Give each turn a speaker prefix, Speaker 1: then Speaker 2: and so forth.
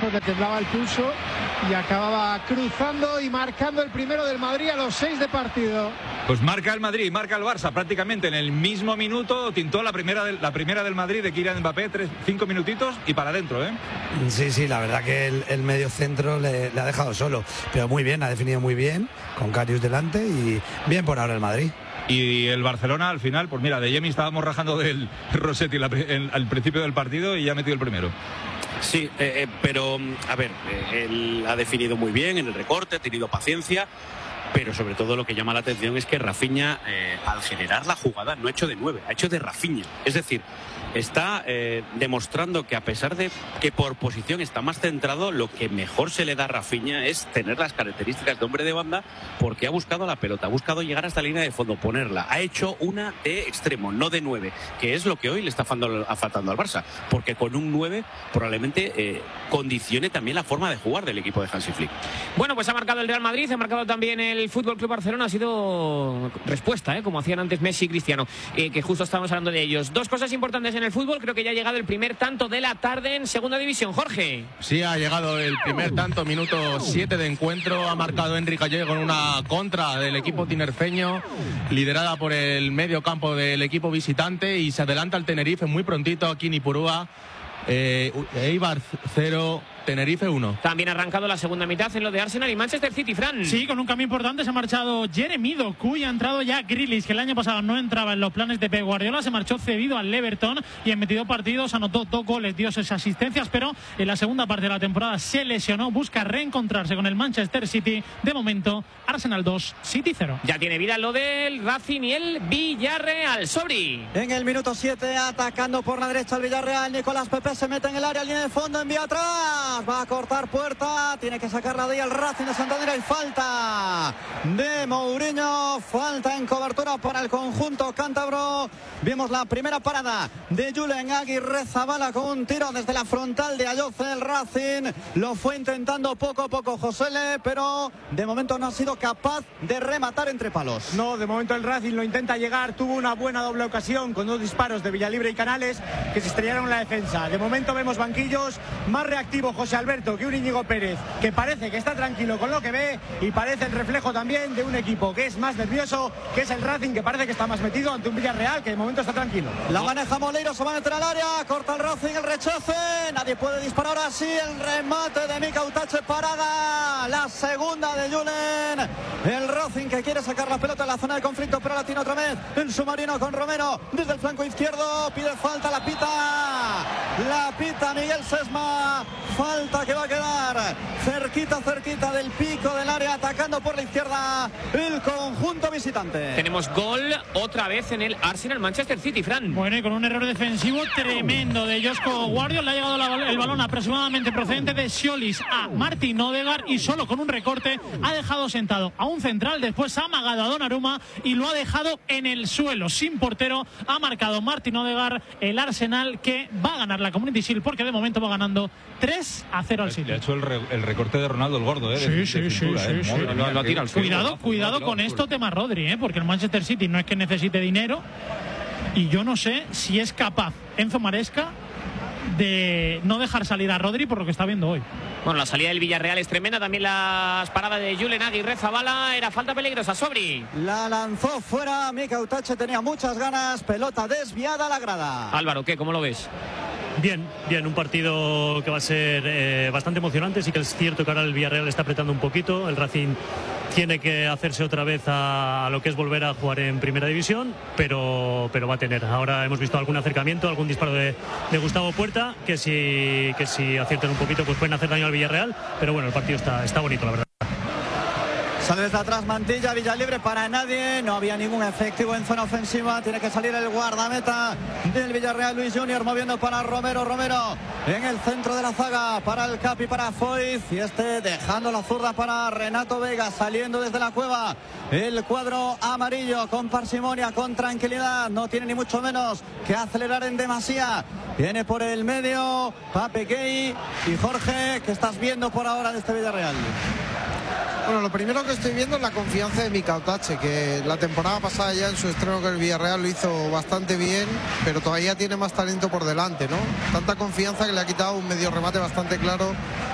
Speaker 1: momentos le temblaba el pulso y acababa cruzando y marcando el primero del Madrid a los 6 de partido.
Speaker 2: Pues marca el Madrid, marca el Barça prácticamente en el mismo minuto. Tintó la primera del Madrid de Kylian Mbappé, 5 minutitos y para adentro, ¿eh?
Speaker 3: Sí, la verdad que el medio centro le ha dejado solo, pero muy bien, ha definido muy bien, con Karius delante y bien por ahora el Madrid.
Speaker 2: Y el Barcelona al final, pues mira, de Yemi estábamos rajando del Rossetti al principio del partido y ya ha metido el primero.
Speaker 4: Sí, pero a ver, él ha definido muy bien en el recorte, ha tenido paciencia, pero sobre todo lo que llama la atención es que Rafinha, al generar la jugada, no ha hecho de 9, ha hecho de Rafinha. Es decir, está demostrando que a pesar de que por posición está más centrado, lo que mejor se le da a Rafinha es tener las características de hombre de banda, porque ha buscado la pelota, ha buscado llegar hasta la línea de fondo, ponerla, ha hecho una de extremo, no de 9, que es lo que hoy le está faltando al Barça, porque con un 9 probablemente condicione también la forma de jugar del equipo de Hansi Flick.
Speaker 5: Bueno, pues ha marcado el Real Madrid, ha marcado también el Fútbol Club Barcelona, ha sido respuesta, como hacían antes Messi y Cristiano, que justo estábamos hablando de ellos. Dos cosas importantes en el fútbol, creo que ya ha llegado el primer tanto de la tarde en segunda división. Jorge.
Speaker 6: Sí, ha llegado el primer tanto, minuto 7 de encuentro, ha marcado Enrique Gallego con una contra del equipo tinerfeño, liderada por el medio campo del equipo visitante, y se adelanta el Tenerife muy prontito aquí en Ipurúa. Eibar 0, Tenerife 1.
Speaker 5: También ha arrancado la segunda mitad en lo de Arsenal y Manchester City, Fran.
Speaker 7: Sí, con un cambio importante se ha marchado Jeremy Doku y ha entrado ya Grealish, que el año pasado no entraba en los planes de Pep Guardiola, se marchó cedido al Everton y en 22 partidos anotó 2 goles, dio 6 asistencias, pero en la segunda parte de la temporada se lesionó, busca reencontrarse con el Manchester City. De momento, Arsenal 2, City 0.
Speaker 5: Ya tiene vida lo del Racing y el Villarreal. Sobri.
Speaker 8: En el minuto 7, atacando por la derecha el Villarreal, Nicolás Pepe se mete en el área, línea de fondo, envía atrás, va a cortar puerta, tiene que sacarla de ahí el Racing de Santander. Hay falta de Mourinho, falta en cobertura para el conjunto cántabro. Vimos la primera parada de Julen Aguirrezabala con un tiro desde la frontal de Ayoce. El Racing lo fue intentando poco a poco Josele, pero de momento no ha sido capaz de rematar entre palos.
Speaker 9: No, de momento el Racing lo intenta llegar, tuvo una buena doble ocasión con 2 disparos de Villalibre y Canales que se estrellaron en la defensa. De momento vemos banquillos, más reactivo José Alberto que un Íñigo Pérez, que parece que está tranquilo con lo que ve, y parece el reflejo también de un equipo que es más nervioso, que es el Racing, que parece que está más metido ante un Villarreal que de momento está tranquilo.
Speaker 8: La maneja Moleiro, se va a meter al área, corta el Racing, el rechace, nadie puede disparar. Ahora sí, el remate de Mika Utache, parada, la segunda de Julen. El Racing que quiere sacar la pelota en la zona de conflicto, pero la tiene otra vez en Submarino con Romero desde el flanco izquierdo, pide falta, la pita Miguel Sesma, falta que va a quedar cerquita del pico del área, atacando por la izquierda el conjunto visitante.
Speaker 5: Tenemos gol otra vez en el Arsenal Manchester City, Fran.
Speaker 7: Bueno, y con un error defensivo tremendo de Josko Guardiola, le ha llegado el balón aproximadamente procedente de Schollis a Martin Odegaard, y solo con un recorte ha dejado sentado a un central, después ha amagado a Donnarumma y lo ha dejado en el suelo sin portero. Ha marcado Martin Odegaard, el Arsenal, que va a ganar la Community Shield porque de momento va ganando 3-0 al City.
Speaker 2: Le ha hecho el recorte de Ronaldo el gordo,
Speaker 7: Sí.
Speaker 2: Lo ha tirado al suelo.
Speaker 7: Cuidado con esto, tema Rodri, porque el Manchester City no es que necesite dinero, y yo no sé si es capaz Enzo Maresca de no dejar salir a Rodri por lo que está viendo hoy.
Speaker 5: Bueno, la salida del Villarreal es tremenda, también las paradas de Julen Aguirrezabala, era falta peligrosa. Sobri.
Speaker 8: La lanzó fuera, Mika Utache tenía muchas ganas, pelota desviada a la grada.
Speaker 5: Álvaro, ¿cómo lo ves?
Speaker 10: Bien, un partido que va a ser bastante emocionante. Sí que es cierto que ahora el Villarreal está apretando un poquito, el Racing tiene que hacerse otra vez a lo que es volver a jugar en primera división, pero va a tener. Ahora hemos visto algún acercamiento, algún disparo de Gustavo Puerta, que si aciertan un poquito pues pueden hacer daño al Villarreal, pero bueno, el partido está bonito, la verdad.
Speaker 8: Sale desde atrás Mantilla, Villalibre para nadie, no había ningún efectivo en zona ofensiva, tiene que salir el guardameta del Villarreal, Luis Junior, moviendo para Romero en el centro de la zaga para el Capi, para Foyz, y dejando la zurda para Renato Vega, saliendo desde la cueva el cuadro amarillo con parsimonia, con tranquilidad, no tiene ni mucho menos que acelerar en demasía. Viene por el medio Pape Gay y Jorge, ¿qué estás viendo por ahora de este Villarreal?
Speaker 11: Bueno, lo primero que estoy viendo es la confianza de Mika Utache, que la temporada pasada ya en su estreno con el Villarreal lo hizo bastante bien, pero todavía tiene más talento por delante, ¿no? Tanta confianza que le ha quitado un medio remate bastante claro